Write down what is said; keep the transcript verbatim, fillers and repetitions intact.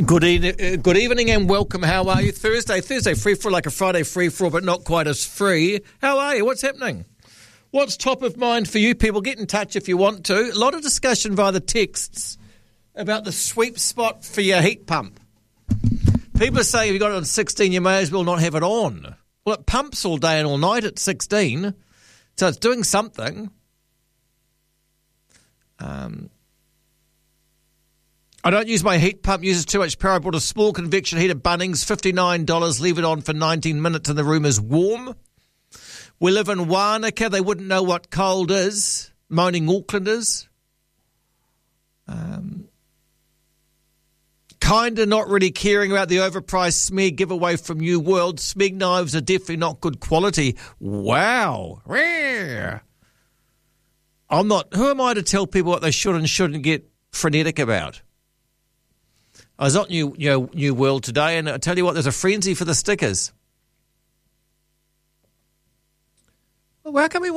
Good, e- uh, good evening and welcome. How are you? Thursday, Thursday free for all, like a Friday free for all, but not quite as free. How are you? What's happening? What's top of mind for you people? Get in touch if you want to. A lot of discussion via the texts about the sweep spot for your heat pump. People are saying if you've got it on sixteen, you may as well not have it on. Well, it pumps all day and all night at sixteen, so it's doing something. Um... I don't use my heat pump, uses too much power. I bought a small convection heater, Bunnings, fifty-nine dollars, leave it on for nineteen minutes and the room is warm. We live in Wānaka, they wouldn't know what cold is, moaning Aucklanders. Um, kind of not really caring about the overpriced Smeg giveaway from New World. Smeg knives are definitely not good quality. Wow. I'm not, who am I to tell people what they should and shouldn't get frenetic about? I was at New, you know, New World today, and I tell you what, there's a frenzy for the stickers. Well, how come we